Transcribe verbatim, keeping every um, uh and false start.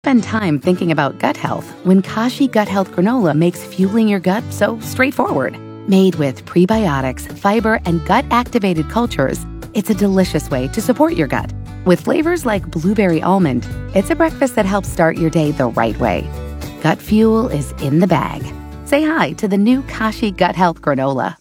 Spend time thinking about gut health when Kashi Gut Health Granola makes fueling your gut so straightforward. Made with prebiotics, fiber, and gut-activated cultures, it's a delicious way to support your gut. With flavors like blueberry almond, it's a breakfast that helps start your day the right way. Gut fuel is in the bag. Say hi to the new Kashi Gut Health Granola.